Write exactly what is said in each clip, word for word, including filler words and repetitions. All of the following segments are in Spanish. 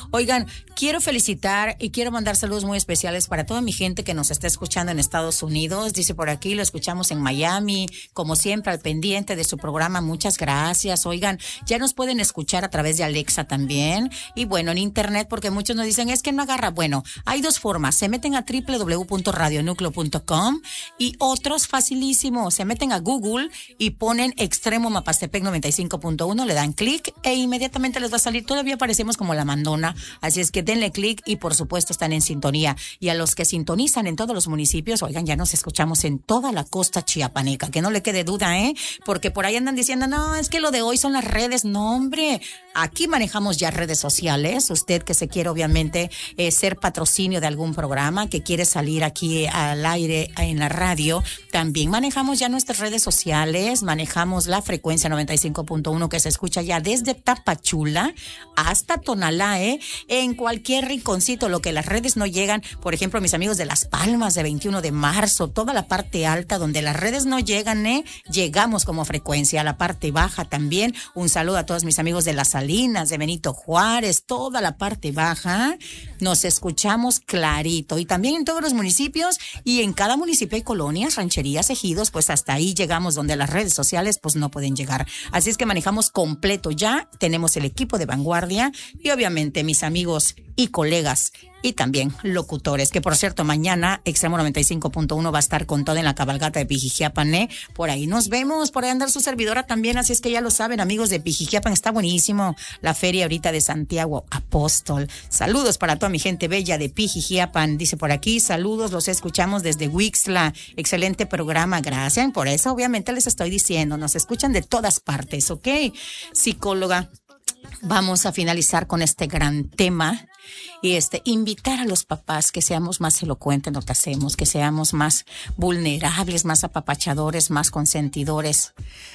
Oigan, quiero felicitar y quiero mandar saludos muy especiales para toda mi gente que nos está escuchando en Estados Unidos. Dice por aquí, lo escuchamos en Miami, como siempre al pendiente de su programa. Muchas gracias. Oigan, ya nos pueden escuchar a través de Alexa también. Y bueno, en internet, porque muchos nos dicen, es que no agarra. Bueno, hay dos formas. Se meten a doble u doble u doble u punto radio núcleo punto com y otros facilísimos. Se meten a Google y ponen Extremo Mapastepec noventa y cinco punto uno, le dan clic e inmediatamente les va a salir. Todavía aparecemos como La Mandona, así es que denle clic y por supuesto están en sintonía. Y a los que sintonizan en todos los municipios, oigan, ya nos escuchamos en toda la costa chiapaneca, que no le quede duda, ¿eh? Porque por ahí andan diciendo, no, es que lo de hoy son las redes. No, hombre, aquí manejamos ya redes sociales. Usted que se quiere obviamente eh, ser patrocinio de algún programa, que quiere salir aquí al aire en la radio, también manejamos ya nuestras redes sociales, manejamos la frecuencia noventa y cinco punto uno que se escucha ya desde Tapachula hasta Tonalá, ¿eh? En cualquier rinconcito, lo que las redes no llegan, por ejemplo, mis amigos de Las Palmas de veintiuno de marzo, toda la parte alta donde las redes no llegan, ¿eh? Llegamos como frecuencia, a la parte baja también. Un saludo a todos mis amigos de Las Salinas, de Benito Juárez, toda la parte baja, nos escuchamos clarito. Y también en todos los municipios y en cada municipio hay colonias, rancherías, ejidos, pues hasta ahí llegamos donde las redes sociales pues no pueden llegar. Así es que manejamos completo ya, tenemos el equipo de vanguardia y obviamente mis amigos y colegas y también locutores, que por cierto mañana Extremo noventa y cinco punto uno va a estar con todo en la cabalgata de Pijijiapan, ¿eh? Por ahí nos vemos, por ahí andar su servidora también, así es que ya lo saben, amigos de Pijijiapan, está buenísimo la feria ahorita de Santiago Apóstol. Saludos para toda mi gente bella de Pijijiapan, dice por aquí, saludos, los escuchamos desde Huixtla, excelente programa, gracias, por eso obviamente les estoy diciendo, nos escuchan de todas partes, ¿ok? Psicóloga, vamos a finalizar con este gran tema y este invitar a los papás que seamos más elocuentes en lo que hacemos, que seamos más vulnerables, más apapachadores, más consentidores,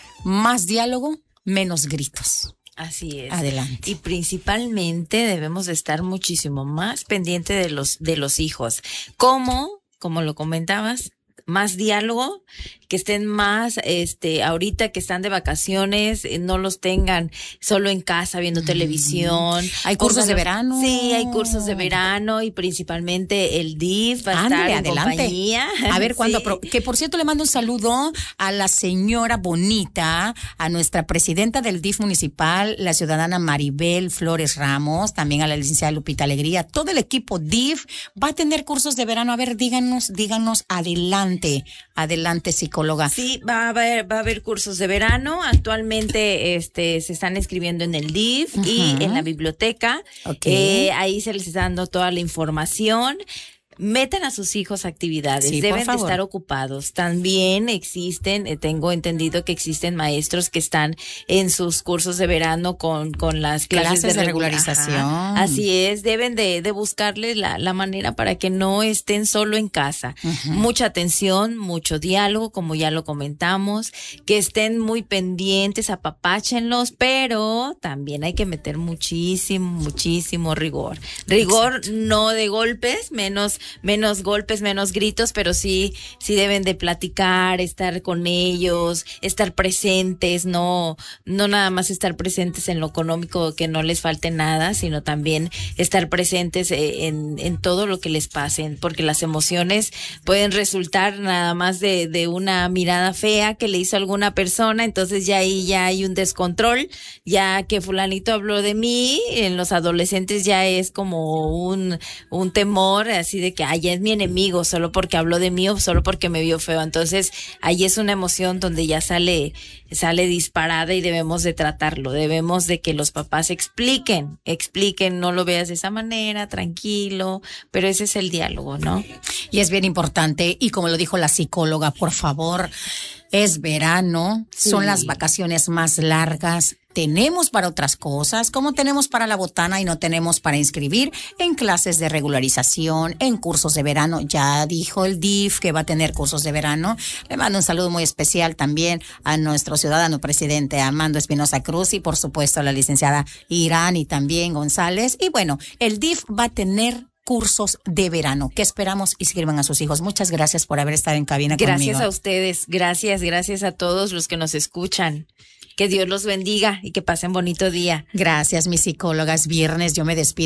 más diálogo, menos gritos. Así es. Adelante. Y principalmente debemos de estar muchísimo más pendiente de los de los hijos. ¿Cómo? Como lo comentabas, más diálogo, que estén más, este, ahorita que están de vacaciones, eh, no los tengan solo en casa viendo mm. televisión. Hay cursos Póngalos, de verano. Sí, hay cursos de verano y principalmente el D I F va a Ándale, estar en adelante. compañía. A ver sí. cuándo, pro- que por cierto le mando un saludo a la señora bonita, a nuestra presidenta del D I F municipal, la ciudadana Maribel Flores Ramos, también a la licenciada Lupita Alegría, todo el equipo D I F va a tener cursos de verano. A ver, díganos, díganos, adelante, adelante, psicóloga. Sí, va a haber, va a haber cursos de verano. Actualmente, este, se están escribiendo en el D I F uh-huh. y en la biblioteca. Okay. Eh, ahí se les está dando toda la información. Metan a sus hijos a actividades, sí, deben de estar ocupados. También existen, eh, tengo entendido que existen maestros que están en sus cursos de verano con, con las clases, clases de, de regularización. Ajá. Así es, deben de, de buscarles la, la manera para que no estén solo en casa. Uh-huh. Mucha atención, mucho diálogo, como ya lo comentamos, que estén muy pendientes, apapáchenlos, pero también hay que meter muchísimo, muchísimo rigor. Rigor Exacto. No de golpes, menos menos golpes, menos gritos, pero sí, sí deben de platicar, estar con ellos, estar presentes, no, no nada más estar presentes en lo económico, que no les falte nada, sino también estar presentes en, en todo lo que les pasen, porque las emociones pueden resultar nada más de, de una mirada fea que le hizo alguna persona, entonces ya ahí ya hay un descontrol, ya que fulanito habló de mí, en los adolescentes ya es como un, un temor, así de que ay, es mi enemigo solo porque habló de mí o solo porque me vio feo. Entonces ahí es una emoción donde ya sale sale disparada y debemos de tratarlo, debemos de que los papás expliquen, expliquen, no lo veas de esa manera, tranquilo, pero ese es el diálogo, ¿no? Y es bien importante, y como lo dijo la psicóloga, por favor, es verano, sí. Son las vacaciones más largas, tenemos para otras cosas, como tenemos para la botana y no tenemos para inscribir en clases de regularización, en cursos de verano. Ya dijo el D I F que va a tener cursos de verano. Le mando un saludo muy especial también a nuestro ciudadano presidente Armando Espinosa Cruz y por supuesto a la licenciada Irán y también González. Y bueno, el D I F va a tener cursos de verano, que esperamos inscriban a sus hijos. Muchas gracias por haber estado en cabina gracias conmigo. Gracias a ustedes, gracias, gracias a todos los que nos escuchan. Que Dios los bendiga y que pasen bonito día. Gracias, mis psicólogas. Viernes, yo me despido.